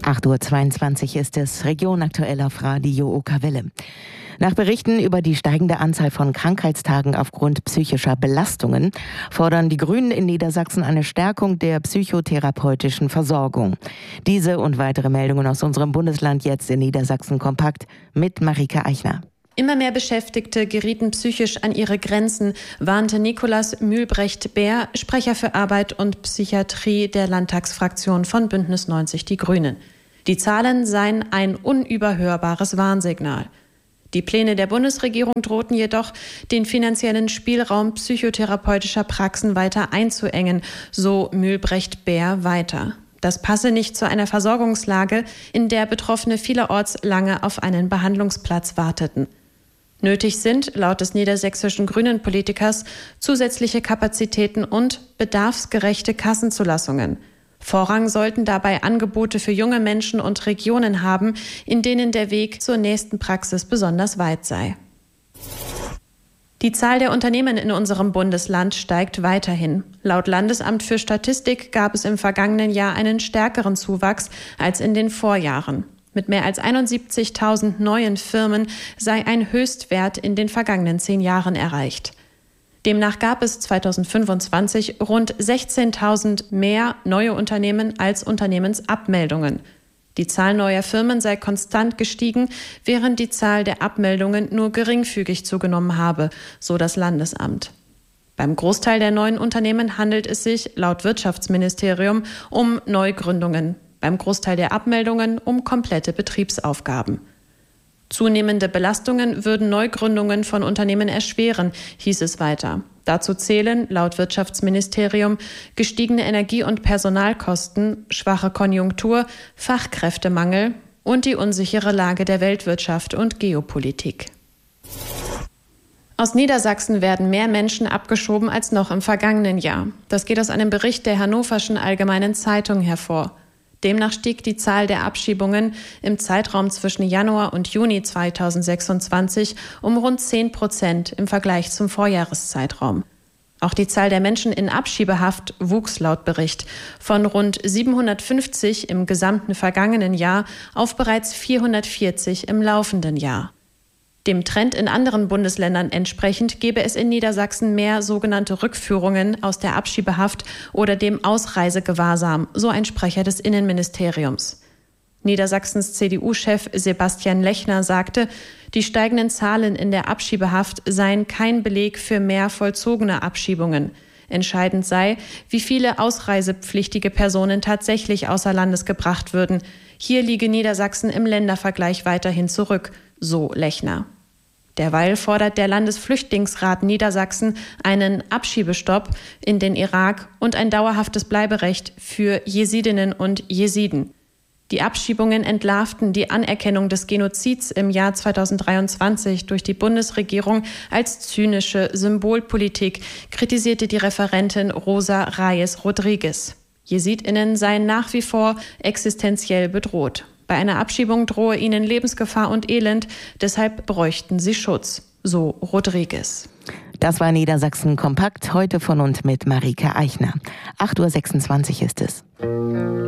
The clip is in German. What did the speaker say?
8:22 Uhr ist es, Region aktuell auf Radio Okerwelle. Nach Berichten über die steigende Anzahl von Krankheitstagen aufgrund psychischer Belastungen fordern die Grünen in Niedersachsen eine Stärkung der psychotherapeutischen Versorgung. Diese und weitere Meldungen aus unserem Bundesland jetzt in Niedersachsen kompakt mit Marika Eichner. Immer mehr Beschäftigte gerieten psychisch an ihre Grenzen, warnte Nikolaus Mühlbrecht-Beer, Sprecher für Arbeit und Psychiatrie der Landtagsfraktion von Bündnis 90 Die Grünen. Die Zahlen seien ein unüberhörbares Warnsignal. Die Pläne der Bundesregierung drohten jedoch, den finanziellen Spielraum psychotherapeutischer Praxen weiter einzuengen, so Mühlbrecht-Beer weiter. Das passe nicht zu einer Versorgungslage, in der Betroffene vielerorts lange auf einen Behandlungsplatz warteten. Nötig sind, laut des niedersächsischen Grünen-Politikers, zusätzliche Kapazitäten und bedarfsgerechte Kassenzulassungen. Vorrang sollten dabei Angebote für junge Menschen und Regionen haben, in denen der Weg zur nächsten Praxis besonders weit sei. Die Zahl der Unternehmen in unserem Bundesland steigt weiterhin. Laut Landesamt für Statistik gab es im vergangenen Jahr einen stärkeren Zuwachs als in den Vorjahren. Mit mehr als 71.000 neuen Firmen sei ein Höchstwert in den vergangenen 10 Jahren erreicht. Demnach gab es 2025 rund 16.000 mehr neue Unternehmen als Unternehmensabmeldungen. Die Zahl neuer Firmen sei konstant gestiegen, während die Zahl der Abmeldungen nur geringfügig zugenommen habe, so das Landesamt. Beim Großteil der neuen Unternehmen handelt es sich, laut Wirtschaftsministerium, um Neugründungen. Beim Großteil der Abmeldungen um komplette Betriebsaufgaben. Zunehmende Belastungen würden Neugründungen von Unternehmen erschweren, hieß es weiter. Dazu zählen, laut Wirtschaftsministerium, gestiegene Energie- und Personalkosten, schwache Konjunktur, Fachkräftemangel und die unsichere Lage der Weltwirtschaft und Geopolitik. Aus Niedersachsen werden mehr Menschen abgeschoben als noch im vergangenen Jahr. Das geht aus einem Bericht der Hannoverschen Allgemeinen Zeitung hervor. Demnach stieg die Zahl der Abschiebungen im Zeitraum zwischen Januar und Juni 2026 um rund 10% im Vergleich zum Vorjahreszeitraum. Auch die Zahl der Menschen in Abschiebehaft wuchs laut Bericht von rund 750 im gesamten vergangenen Jahr auf bereits 440 im laufenden Jahr. Dem Trend in anderen Bundesländern entsprechend gäbe es in Niedersachsen mehr sogenannte Rückführungen aus der Abschiebehaft oder dem Ausreisegewahrsam, so ein Sprecher des Innenministeriums. Niedersachsens CDU-Chef Sebastian Lechner sagte, die steigenden Zahlen in der Abschiebehaft seien kein Beleg für mehr vollzogene Abschiebungen. Entscheidend sei, wie viele ausreisepflichtige Personen tatsächlich außer Landes gebracht würden. Hier liege Niedersachsen im Ländervergleich weiterhin zurück, so Lechner. Derweil fordert der Landesflüchtlingsrat Niedersachsen einen Abschiebestopp in den Irak und ein dauerhaftes Bleiberecht für Jesidinnen und Jesiden. Die Abschiebungen entlarvten die Anerkennung des Genozids im Jahr 2023 durch die Bundesregierung als zynische Symbolpolitik, kritisierte die Referentin Rosa Reyes-Rodriguez. JesidInnen seien nach wie vor existenziell bedroht. Bei einer Abschiebung drohe ihnen Lebensgefahr und Elend, deshalb bräuchten sie Schutz, so Rodriguez. Das war Niedersachsen kompakt, heute von und mit Marika Eichner. 8:26 Uhr ist es.